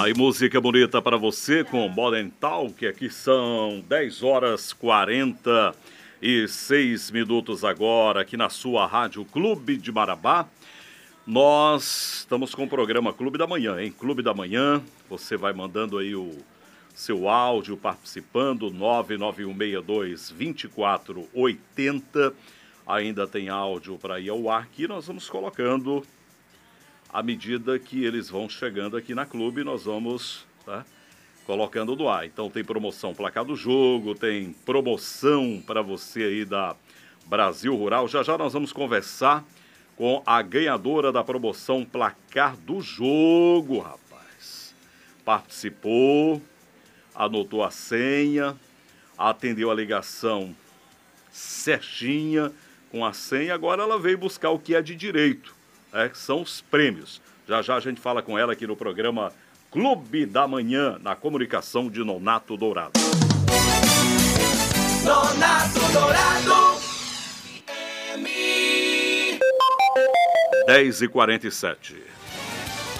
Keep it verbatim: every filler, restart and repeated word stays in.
Aí, música bonita para você com Modern Talk. Aqui são dez horas e quarenta e seis minutos agora, aqui na sua Rádio Clube de Marabá. Nós estamos com o programa Clube da Manhã, hein? Clube da Manhã, você vai mandando aí o seu áudio, participando, nove nove um seis dois, dois quatro oito zero. Ainda tem áudio para ir ao ar aqui, nós vamos colocando à medida que eles vão chegando aqui na Clube, nós vamos, tá, colocando no ar. Então tem promoção Placar do Jogo, tem promoção para você aí da Brasil Rural. Já já nós vamos conversar com a ganhadora da promoção Placar do Jogo, rapaz. Participou, anotou a senha, atendeu a ligação certinha com a senha, agora ela veio buscar o que é de direito, é, que são os prêmios. Já já a gente fala com ela aqui no programa Clube da Manhã, na comunicação de Nonato Dourado. Nonato Dourado. dez e quarenta e sete.